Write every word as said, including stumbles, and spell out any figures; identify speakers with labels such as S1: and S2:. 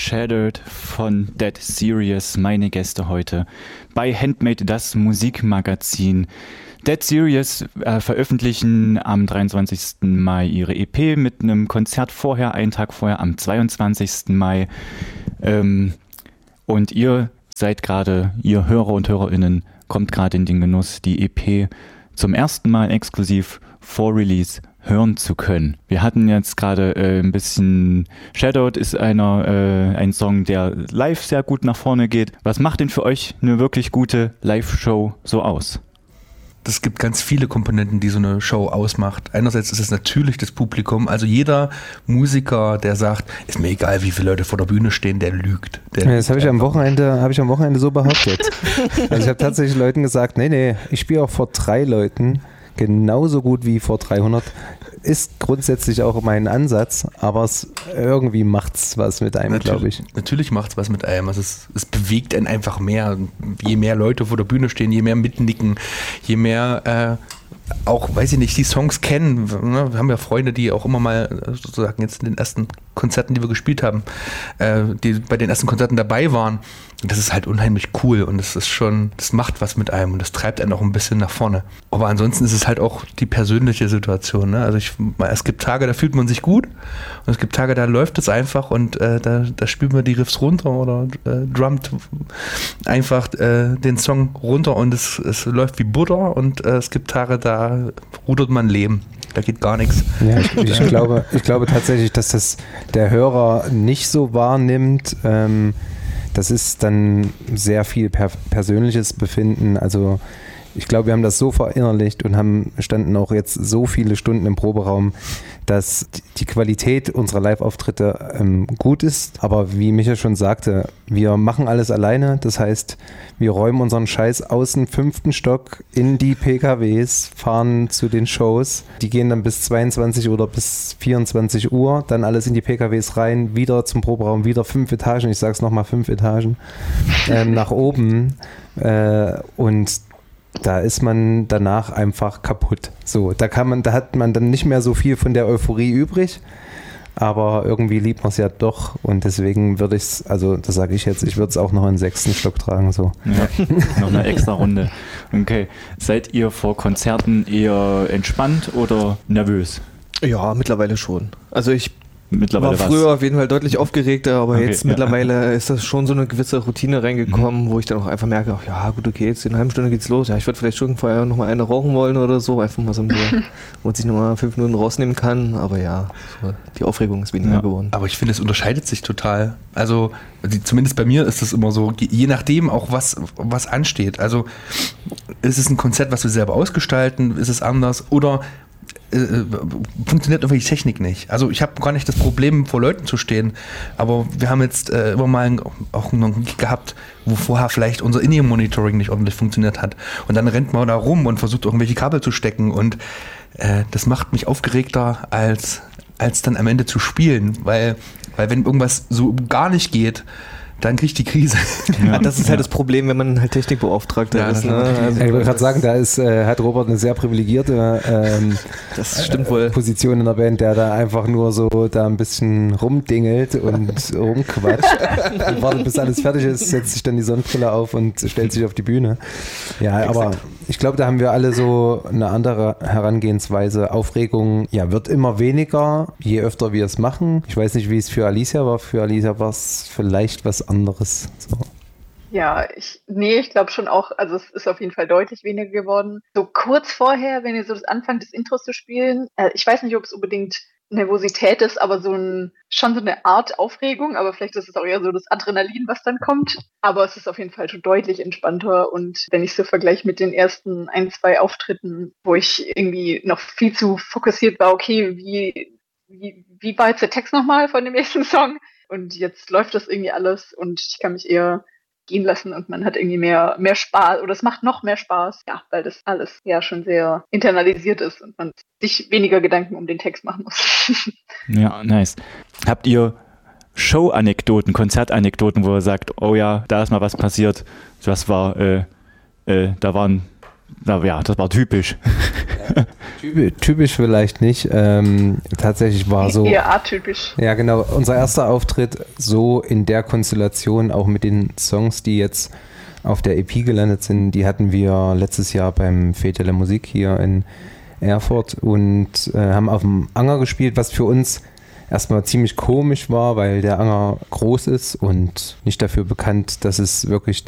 S1: Shattered von Dead Serious, meine Gäste heute bei Handmade, das Musikmagazin. Dead Serious äh, veröffentlichen am dreiundzwanzigsten Mai ihre E P mit einem Konzert vorher, einen Tag vorher, am zweiundzwanzigsten Mai. Ähm, und ihr seid gerade, ihr Hörer und HörerInnen, kommt gerade in den Genuss, die E P zum ersten Mal exklusiv vor Release hören zu können. Wir hatten jetzt gerade äh, ein bisschen Shadowed ist einer äh, ein Song, der live sehr gut nach vorne geht. Was macht denn für euch eine wirklich gute Live-Show so aus?
S2: Es gibt ganz viele Komponenten, die so eine Show ausmacht. Einerseits ist es natürlich das Publikum. Also jeder Musiker, der sagt, ist mir egal, wie viele Leute vor der Bühne stehen, der lügt. Der
S3: ja, das habe ich am Wochenende, habe ich am Wochenende so behauptet. Also ich habe tatsächlich Leuten gesagt, nee, nee, ich spiele auch vor drei Leuten genauso gut wie vor dreihundert. Ist grundsätzlich auch mein Ansatz, aber es irgendwie macht es was mit einem, glaube ich.
S2: Natürlich macht es was mit einem. Also es, es bewegt einen einfach mehr. Je mehr Leute vor der Bühne stehen, je mehr mitnicken, je mehr äh, auch, weiß ich nicht, die Songs kennen. Ne? Wir haben ja Freunde, die auch immer mal sozusagen jetzt in den ersten Konzerten, die wir gespielt haben, äh, die bei den ersten Konzerten dabei waren. Und das ist halt unheimlich cool und das ist schon, das macht was mit einem und das treibt einen auch ein bisschen nach vorne. Aber ansonsten ist es halt auch die persönliche Situation. Ne? Also ich, es gibt Tage, da fühlt man sich gut und es gibt Tage, da läuft es einfach und äh, da, da spielt man die Riffs runter oder äh, drummt einfach äh, den Song runter und es, es läuft wie Butter und äh, es gibt Tage, da rudert man Leben. Da geht gar nichts.
S3: Ja, ich, ich, glaube, ich glaube tatsächlich, dass das der Hörer nicht so wahrnimmt. Ähm, das ist dann sehr viel per- persönliches Befinden. Also ich glaube, wir haben das so verinnerlicht und haben standen auch jetzt so viele Stunden im Proberaum, dass die Qualität unserer Live-Auftritte ähm, gut ist. Aber wie Micha schon sagte, wir machen alles alleine. Das heißt, wir räumen unseren Scheiß aus dem fünften Stock in die P K Ws, fahren zu den Shows. Die gehen dann bis zweiundzwanzig oder bis vierundzwanzig Uhr, dann alles in die P K Ws rein, wieder zum Proberaum, wieder fünf Etagen, ich sag's nochmal, fünf Etagen, ähm, nach oben. Äh, und da ist man danach einfach kaputt. So, da kann man, da hat man dann nicht mehr so viel von der Euphorie übrig, aber irgendwie liebt man es ja doch und deswegen würde ich es, also das sage ich jetzt, ich würde es auch noch in den sechsten Stock tragen. So.
S1: Ja, noch eine extra Runde. Okay, seid ihr vor Konzerten eher entspannt oder nervös?
S4: Ja, mittlerweile schon. Also ich
S1: Mittlerweile
S4: war früher
S1: was?
S4: auf jeden Fall deutlich aufgeregter, aber
S1: Okay,
S4: jetzt
S1: ja.
S4: mittlerweile ist das schon so eine gewisse Routine reingekommen, mhm. wo ich dann auch einfach merke, ach, ja gut, okay, jetzt in einer halben Stunde geht's los. Ja, ich würde vielleicht schon vorher noch mal eine rauchen wollen oder so, einfach mal so ein Bier, wo man sich noch mal fünf Minuten rausnehmen kann. Aber ja, so, die Aufregung ist weniger
S2: ja.
S4: geworden.
S2: Aber ich finde, es unterscheidet sich total. Also die, zumindest bei mir ist das immer so, je nachdem auch was, was ansteht. Also ist es ein Konzert, was wir selber ausgestalten, ist es anders oder Äh, funktioniert irgendwie die Technik nicht. Also ich habe gar nicht das Problem, vor Leuten zu stehen, aber wir haben jetzt äh, immer mal auch noch einen Gig gehabt, wo vorher vielleicht unser In-Ear-Monitoring nicht ordentlich funktioniert hat. Und dann rennt man da rum und versucht irgendwelche Kabel zu stecken und äh, das macht mich aufgeregter, als, als dann am Ende zu spielen, weil, weil wenn irgendwas so gar nicht geht, dann kriege ich die Krise.
S4: Ja, das ist halt das Problem, wenn man halt Technikbeauftragter
S2: ja,
S4: ist. Ne?
S3: Also ich wollte gerade sagen, da ist, äh, hat Robert eine sehr privilegierte ähm,
S4: das stimmt wohl.
S3: Position in der Band, der da einfach nur so da ein bisschen rumdingelt und rumquatscht und wartet, bis alles fertig ist, setzt sich dann die Sonnenbrille auf und stellt sich auf die Bühne. Ja, Exakt. Aber ich glaube, da haben wir alle so eine andere Herangehensweise. Aufregung, ja, wird immer weniger, je öfter wir es machen. Ich weiß nicht, wie es für Alicia war. Für Alicia war es vielleicht was anderes. So.
S5: Ja, ich, nee, ich glaube schon auch, also es ist auf jeden Fall deutlich weniger geworden. So kurz vorher, wenn ihr so das Anfang des Intros zu spielen, äh, ich weiß nicht, ob es unbedingt Nervosität ist, aber so ein, schon so eine Art Aufregung, aber vielleicht ist es auch eher so das Adrenalin, was dann kommt. Aber es ist auf jeden Fall schon deutlich entspannter und wenn ich so vergleiche mit den ersten ein, zwei Auftritten, wo ich irgendwie noch viel zu fokussiert war, okay, wie, wie, wie war jetzt der Text nochmal von dem nächsten Song? Und jetzt läuft das irgendwie alles und ich kann mich eher gehen lassen und man hat irgendwie mehr, mehr Spaß oder es macht noch mehr Spaß, ja, weil das alles ja schon sehr internalisiert ist und man sich weniger Gedanken um den Text machen muss.
S1: Ja, nice. Habt ihr Show-Anekdoten, Konzertanekdoten, wo ihr sagt, oh ja, da ist mal was passiert, das war, äh, äh, da waren ja, das war typisch.
S3: Typ- Typisch vielleicht nicht. Ähm, tatsächlich war so.
S5: Eher atypisch.
S3: Ja, genau. Unser erster Auftritt so in der Konstellation, auch mit den Songs, die jetzt auf der E P gelandet sind, die hatten wir letztes Jahr beim Fete der Musik hier in Erfurt und äh, haben auf dem Anger gespielt, was für uns erstmal ziemlich komisch war, weil der Anger groß ist und nicht dafür bekannt, dass es wirklich